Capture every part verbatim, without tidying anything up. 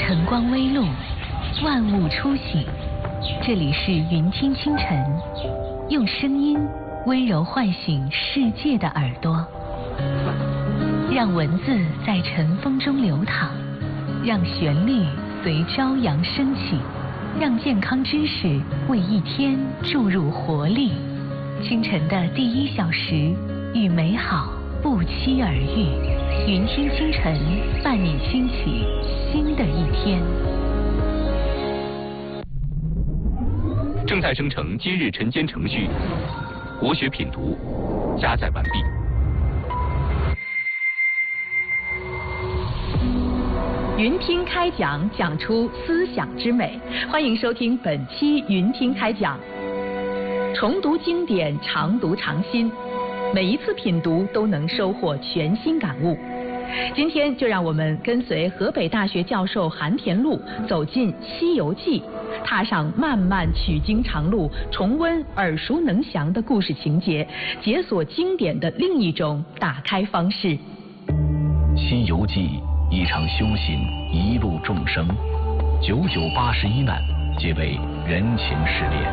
晨光微露，万物初醒。这里是云听清晨，用声音温柔唤醒世界的耳朵，让文字在晨风中流淌，让旋律随朝阳升起，让健康知识为一天注入活力。清晨的第一小时，与美好不期而遇。云听清晨，伴你兴起新的一天。 正在生成今日晨间程序，国学品读加载完毕。 云听开讲，讲出思想之美。欢迎收听本期云听开讲。重读经典，常读常新，每一次品读都能收获全新感悟。今天就让我们跟随河北大学教授韩田禄走进《西游记》，踏上漫漫取经长路，重温耳熟能详的故事情节，解锁经典的另一种打开方式。《 西游记》一场修行，一路众生，九九八十一难，皆为人情试炼。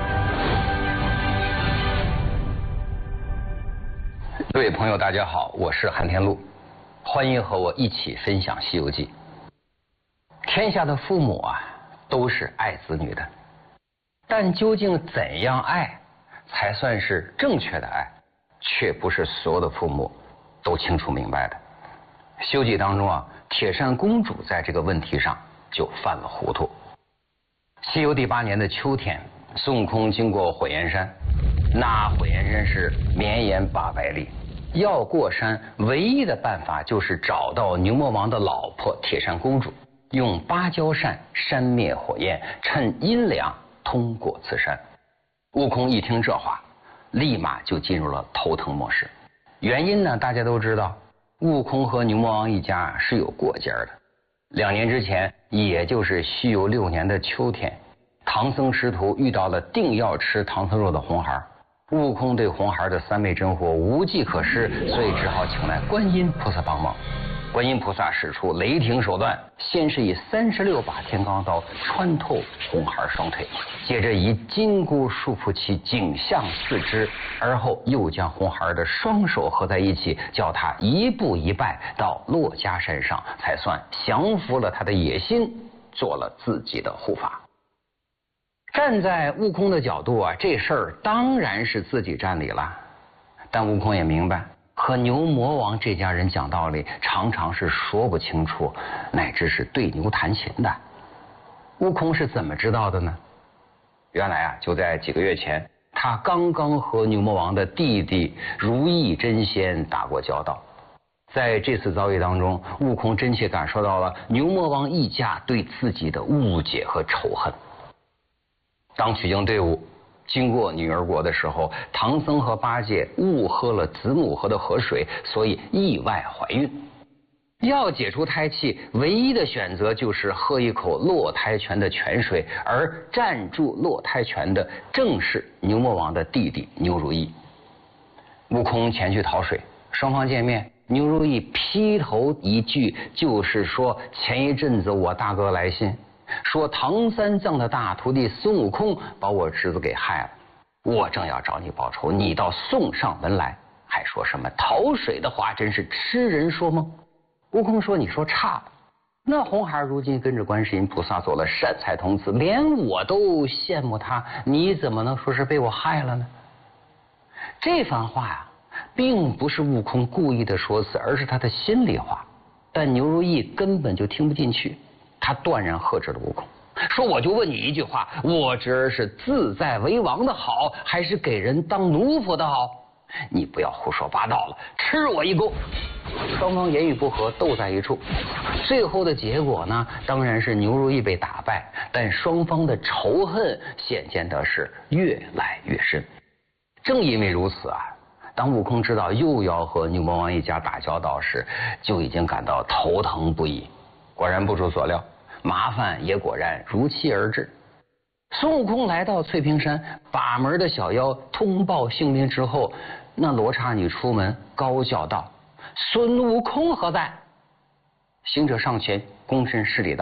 各位朋友，大家好，我是韩田禄，欢迎和我一起分享《西游记》。天下的父母啊，都是爱子女的，但究竟怎样爱才算是正确的爱，却不是所有的父母都清楚明白的。《西游记》当中啊，铁扇公主在这个问题上就犯了糊涂。西游第八年的秋天，孙悟空经过火焰山，那火焰山是绵延八百里，要过山唯一的办法就是找到牛魔王的老婆铁扇公主，用芭蕉扇扇灭火焰，趁阴凉通过此山。悟空一听这话，立马就进入了头疼模式。原因呢，大家都知道，悟空和牛魔王一家是有过节的。两年之前，也就是西游六年的秋天，唐僧师徒遇到了定要吃唐僧肉的红孩。悟空对红孩的三昧真火无计可施，所以只好请来观音菩萨帮忙。观音菩萨使出雷霆手段，先是以三十六把天罡刀穿透红孩双腿，接着以金箍束缚其颈项四肢，而后又将红孩的双手合在一起，叫他一步一拜到珞珈山上，才算降服了他的野心，做了自己的护法。站在悟空的角度啊，这事儿当然是自己占理了。但悟空也明白，和牛魔王这家人讲道理，常常是说不清楚，乃至是对牛弹琴的。悟空是怎么知道的呢？原来啊，就在几个月前，他刚刚和牛魔王的弟弟如意真仙打过交道。在这次遭遇当中，悟空真切感受到了牛魔王一家对自己的误解和仇恨。当取经队伍经过女儿国的时候，唐僧和八戒误喝了子母河的河水，所以意外怀孕。要解除胎气，唯一的选择就是喝一口落胎泉的泉水，而站住落胎泉的正是牛魔王的弟弟牛如意。悟空前去讨水，双方见面，牛如意劈头一句就是说，前一阵子我大哥来信，说唐三藏的大徒弟孙悟空把我侄子给害了，我正要找你报仇，你倒送上门来，还说什么讨水的话，真是痴人说梦。悟空说，你说差了，那红孩如今跟着观世音菩萨做了善财童子，连我都羡慕他，你怎么能说是被我害了呢？这番话呀、啊，并不是悟空故意的说辞，而是他的心里话，但牛如意根本就听不进去。他断然呵斥了悟空，说我就问你一句话，我侄儿是自在为王的好，还是给人当奴仆的好？你不要胡说八道了，吃我一钩！双方言语不合，斗在一处。最后的结果呢，当然是牛如意被打败，但双方的仇恨显见的是越来越深。正因为如此啊，当悟空知道又要和牛魔王一家打交道时，就已经感到头疼不已。果然不出所料，麻烦也果然如期而至。孙悟空来到翠屏山，把门的小妖通报姓名之后，那罗刹女出门高叫道：“孙悟空何在？”行者上前躬身施礼道：“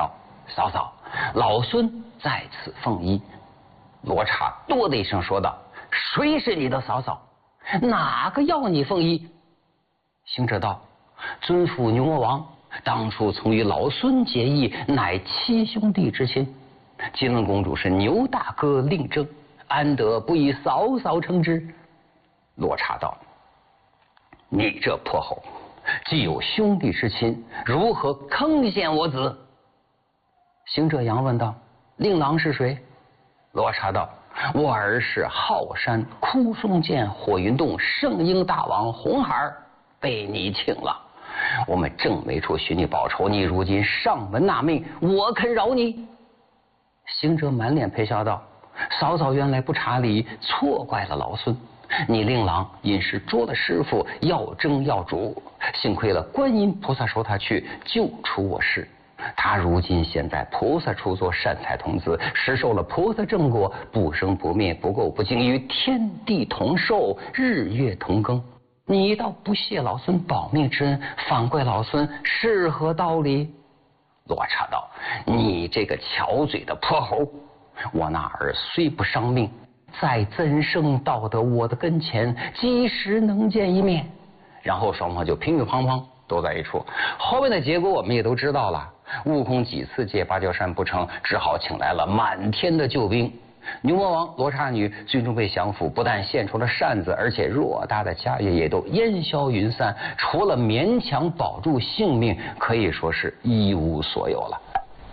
嫂嫂，老孙在此奉医。”罗刹哆的一声说道：“谁是你的嫂嫂？哪个要你奉医？”行者道：“尊父牛魔王当初曾与老孙结义，乃七兄弟之亲。金轮公主是牛大哥令征，安得不以嫂嫂称之？”罗刹道：“你这泼猴，既有兄弟之亲，如何坑陷我子？”行者佯问道：“令郎是谁？”罗刹道：“我儿是浩山枯松涧火云洞圣婴大王红孩，被你请了。我们正没处寻你报仇，你如今上门纳命，我肯饶你。”行者满脸陪笑道：“嫂嫂原来不查理，错怪了老孙。你令郎因是捉了师傅，要争要主，幸亏了观音菩萨收他去，救出我师。他如今现在菩萨处做善财童子，实受了菩萨正果，不生不灭，不垢不净，与天地同寿，日月同庚。你倒不谢老孙保命之恩，反怪老孙是何道理？”罗刹道：“你这个巧嘴的泼猴，我那儿虽不伤命，在怎生到得我的跟前，几时能见一面？”然后双方就乒乒乓乓都在一处。后面的结果我们也都知道了，悟空几次借芭蕉扇不成，只好请来了满天的救兵。牛魔王、罗刹女最终被降服，不但献出了扇子，而且偌大的家业也都烟消云散，除了勉强保住性命，可以说是一无所有了。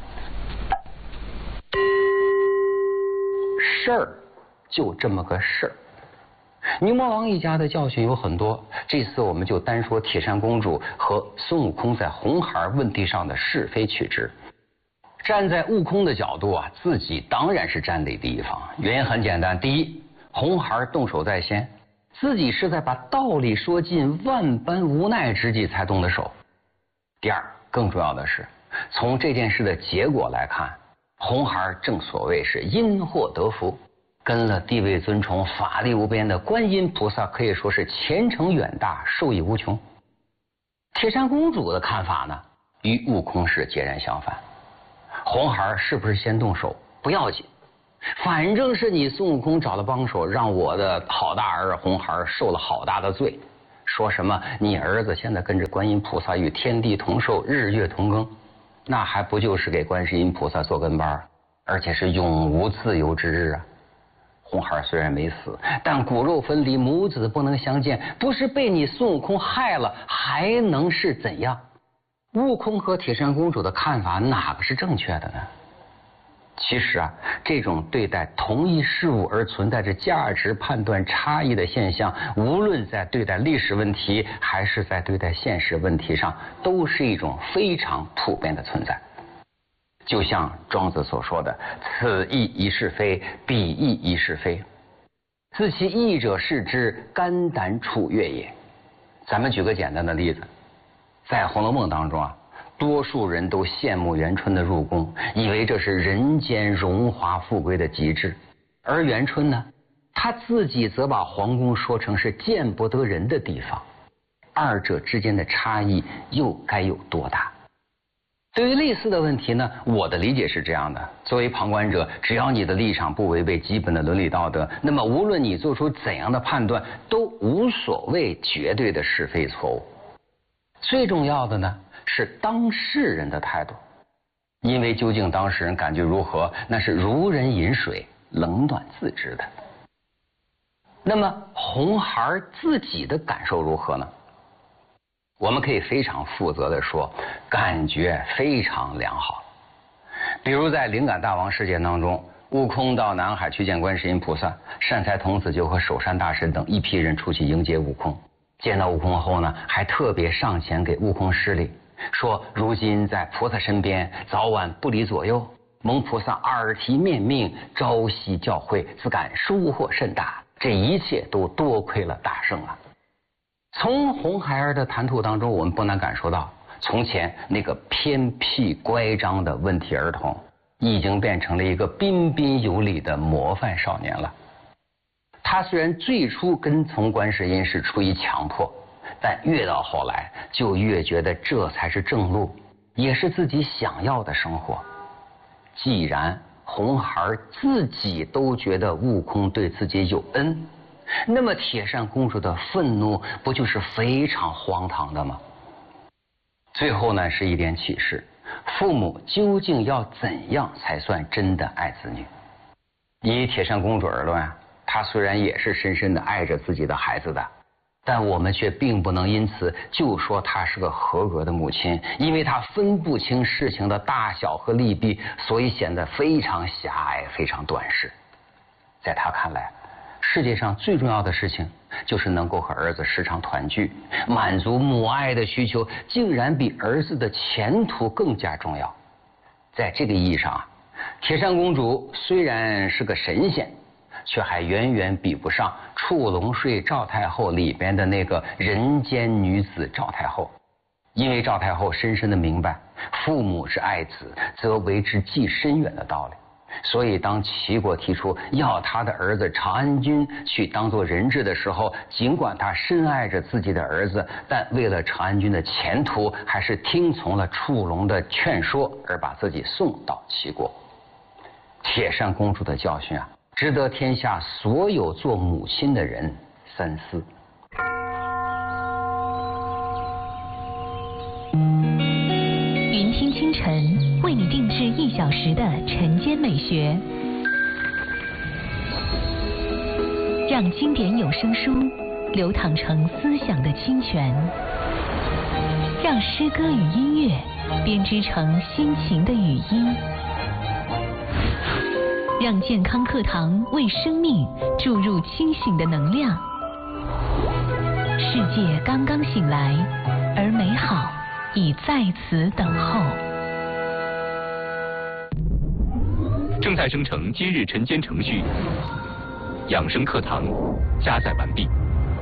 事儿就这么个事儿。牛魔王一家的教训有很多，这次我们就单说铁扇公主和孙悟空在红孩问题上的是非曲直。站在悟空的角度啊，自己当然是占理的一方，原因很简单：第一，红孩动手在先，自己是在把道理说尽，万般无奈之际才动的手；第二，更重要的是，从这件事的结果来看，红孩正所谓是因祸得福，跟了地位尊崇、法力无边的观音菩萨，可以说是前程远大，受益无穷。铁扇公主的看法呢，与悟空是截然相反。红孩是不是先动手不要紧，反正是你孙悟空找了帮手，让我的好大儿红孩受了好大的罪。说什么你儿子现在跟着观音菩萨与天地同寿，日月同庚，那还不就是给观世音菩萨做跟班，而且是永无自由之日啊！红孩虽然没死，但骨肉分离，母子不能相见，不是被你孙悟空害了，还能是怎样？悟空和铁扇公主的看法哪个是正确的呢？其实啊，这种对待同一事物而存在着价值判断差异的现象，无论在对待历史问题还是在对待现实问题上，都是一种非常普遍的存在。就像庄子所说的：“此义一是非，彼义一是非。自其义者视之，肝胆处月也。”咱们举个简单的例子，在《红楼梦》当中啊，多数人都羡慕元春的入宫，以为这是人间荣华富贵的极致。而元春呢，他自己则把皇宫说成是见不得人的地方，二者之间的差异又该有多大？对于类似的问题呢，我的理解是这样的：作为旁观者，只要你的立场不违背基本的伦理道德，那么无论你做出怎样的判断，都无所谓绝对的是非错误。最重要的呢，是当事人的态度，因为究竟当事人感觉如何，那是如人饮水，冷暖自知的。那么红孩自己的感受如何呢？我们可以非常负责的说，感觉非常良好。比如在灵感大王事件当中，悟空到南海去见观世音菩萨，善财童子就和守山大神等一批人出去迎接悟空。见到悟空后呢，还特别上前给悟空施礼，说如今在菩萨身边，早晚不离左右，蒙菩萨耳提面命，朝夕教诲，自感收获甚大，这一切都多亏了大圣啊。从红孩儿的谈吐当中，我们不难感受到，从前那个偏僻乖张的问题儿童，已经变成了一个彬彬有礼的模范少年了。他虽然最初跟从观世音是出于强迫，但越到后来就越觉得这才是正路，也是自己想要的生活。 既然红孩自己都觉得悟空对自己有恩，那么铁扇公主的愤怒不就是非常荒唐的吗？最后呢，是一点启示：父母究竟要怎样才算真的爱子女？以铁扇公主而论，她虽然也是深深的爱着自己的孩子的，但我们却并不能因此就说她是个合格的母亲，因为她分不清事情的大小和利弊，所以显得非常狭隘，非常短视。在她看来，世界上最重要的事情就是能够和儿子时常团聚，满足母爱的需求，竟然比儿子的前途更加重要。在这个意义上啊，铁扇公主虽然是个神仙，却还远远比不上《触龙睡赵太后》里边的那个人间女子赵太后。因为赵太后深深的明白父母之爱子，则为之计深远的道理，所以当齐国提出要他的儿子长安君去当做人质的时候，尽管他深爱着自己的儿子，但为了长安君的前途，还是听从了触龙的劝说，而把自己送到齐国。铁扇公主的教训啊，值得天下所有做母亲的人三思。 云听清晨为你定制一小时的晨间美学，让经典有声书流淌成思想的清泉，让诗歌与音乐编织成心情的语音，让健康课堂为生命注入清醒的能量。世界刚刚醒来，而美好已在此等候。 正在生成今日晨间程序，养生课堂加载完毕。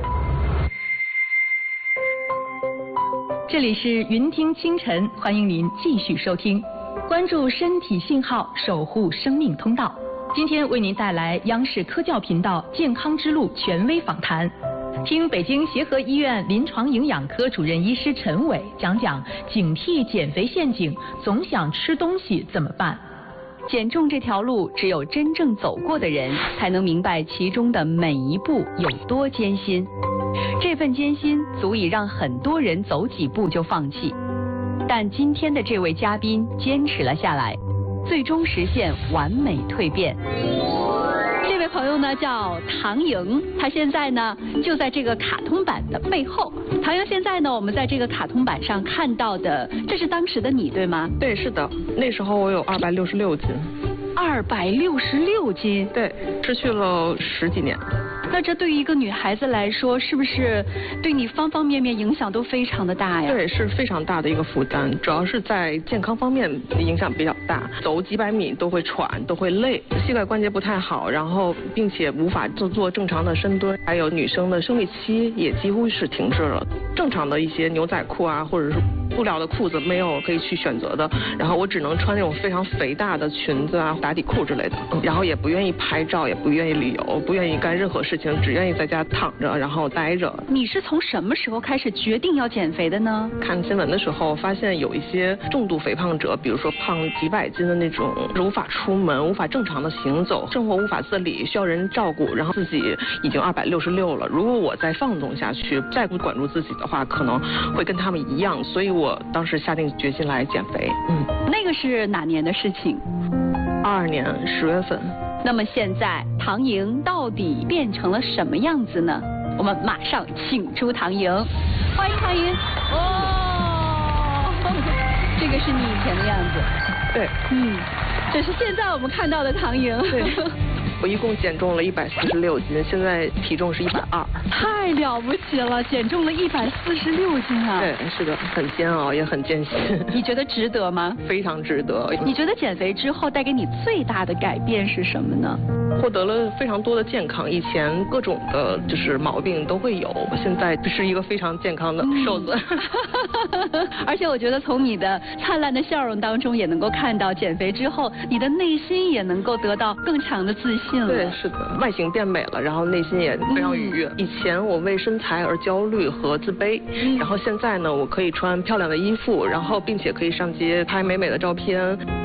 这里是云听清晨，欢迎您继续收听，关注身体信号，守护生命通道。今天为您带来央视科教频道健康之路权威访谈，听北京协和医院临床营养科主任医师陈伟讲讲警惕减肥陷阱，总想吃东西怎么办？ 减重这条路，只有真正走过的人，才能明白其中的每一步有多艰辛。这份艰辛足以让很多人走几步就放弃，但今天的这位嘉宾坚持了下来，最终实现完美蜕变。这位朋友呢叫唐莹，她现在呢就在这个卡通板的背后。唐莹，现在呢我们在这个卡通板上看到的，这是当时的你对吗？ 对，是的，那时候我有二百六十六斤。 二百六十六斤？ 对，失去了十几年。 那这对于一个女孩子来说，是不是对你方方面面影响都非常的大呀？ 对，是非常大的一个负担，主要是在健康方面影响比较大，走几百米都会喘，都会累，膝盖关节不太好，然后并且无法做做正常的深蹲，还有女生的生理期也几乎是停滞了，正常的一些牛仔裤啊，或者是布料的裤子没有可以去选择的，然后我只能穿那种非常肥大的裙子啊、打底裤之类的，然后也不愿意拍照，也不愿意旅游，不愿意干任何事情，只愿意在家躺着，然后待着。 你是从什么时候开始决定要减肥的呢？ 看新闻的时候发现有一些重度肥胖者，比如说胖几百斤的那种，无法出门，无法正常的行走，生活无法自理，需要人照顾，然后自己已经二百六十六了，如果我再放纵下去，再不管住自己的话，可能会跟他们一样，所以我当时下定决心来减肥。 嗯，那个是哪年的事情？ 二二年十月份。 那么现在唐莹到底变成了什么样子呢？我们马上请出唐莹，欢迎唐莹。哦，这个是你以前的样子。 对， 嗯，这是现在我们看到的唐莹。 对。我一共减重了一百四十六斤，现在体重是一百二。 太了不起了，减重了一百四十六斤啊！ 对，是的，很煎熬，也很艰辛。 你觉得值得吗？ 非常值得。 你觉得减肥之后带给你最大的改变是什么呢？ 获得了非常多的健康，以前各种的就是毛病都会有，现在是一个非常健康的瘦子。 嗯、而且我觉得从你的灿烂的笑容当中，也能够看到减肥之后，你的内心也能够得到更强的自信了。 对，是的，外形变美了，然后内心也非常愉悦。嗯、以前我为身材而焦虑和自卑，嗯、然后现在呢，我可以穿漂亮的衣服，然后并且可以上街拍美美的照片。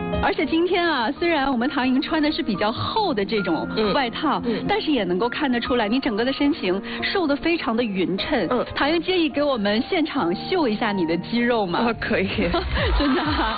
而且今天啊，虽然我们唐莹穿的是比较厚的这种外套，嗯嗯、但是也能够看得出来，你整个的身形瘦得非常的匀称。嗯，唐莹介意给我们现场秀一下你的肌肉吗？ 啊，可以， 真的、啊。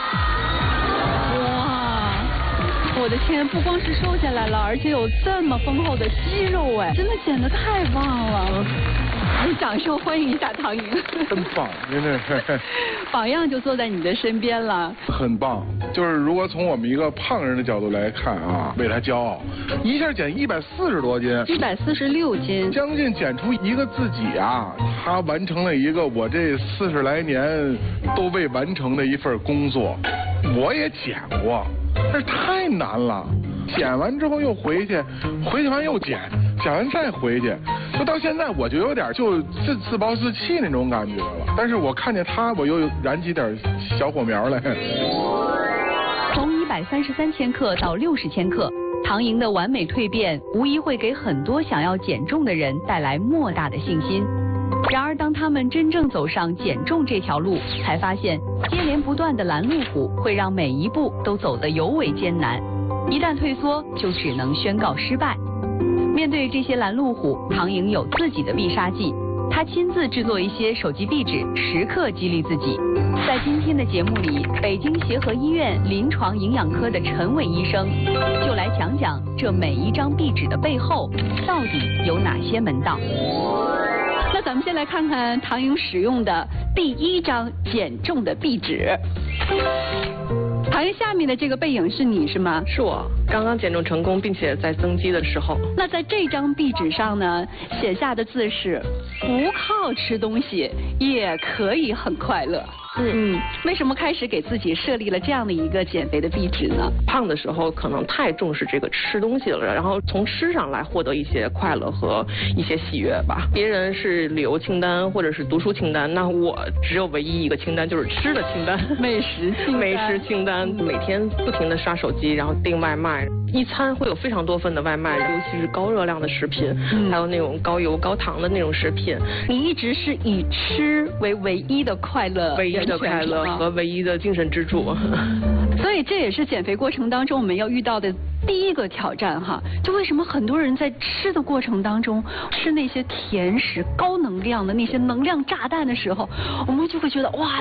哇，我的天，不光是瘦下来了，而且有这么丰厚的肌肉，哎，真的减得太棒了。嗯用掌声欢迎一下唐莹， 真棒，真的是榜样就坐在你的身边了， 很棒。就是如果从我们一个胖人的角度来看啊，为他骄傲，一下减一百四十多斤， 一百四十六斤， 将近减出一个自己啊，他完成了一个我这四十来年都未完成的一份工作。我也减过，但是太难了。减完之后又回去，回去完又减，减完再回去，就到现在我就有点就自自暴自弃那种感觉了。但是我看见他，我又燃起点小火苗来。 从一百三十三千克到六十千克，唐莹的完美蜕变，无疑会给很多想要减重的人带来莫大的信心。然而，当他们真正走上减重这条路，才发现接连不断的拦路虎会让每一步都走得尤为艰难。一旦退缩，就只能宣告失败。面对这些拦路虎，唐莹有自己的必杀技，她亲自制作一些手机壁纸，时刻激励自己。在今天的节目里，北京协和医院临床营养科的陈伟医生就来讲讲这每一张壁纸的背后到底有哪些门道。那咱们先来看看唐莹使用的第一张减重的壁纸。唐莹下面的这个背影是你是吗？ 是我，刚刚减重成功，并且在增肌的时候。 那在这张壁纸上呢，写下的字是不靠吃东西也可以很快乐。嗯，为什么开始给自己设立了这样的一个减肥的壁纸呢？ 胖的时候可能太重视这个吃东西了，然后从吃上来获得一些快乐和一些喜悦吧。别人是旅游清单或者是读书清单，那我只有唯一一个清单，就是吃的清单， 美食清单。 美食清单，每天不停的刷手机，然后订外卖，一餐会有非常多份的外卖，尤其是高热量的食品，嗯、还有那种高油高糖的那种食品。 你一直是以吃为唯一的快乐， 唯一的快乐和唯一的精神支柱。 所以这也是减肥过程当中我们要遇到的第一个挑战哈。就为什么很多人在吃的过程当中吃那些甜食、高能量的那些能量炸弹的时候，我们就会觉得哇。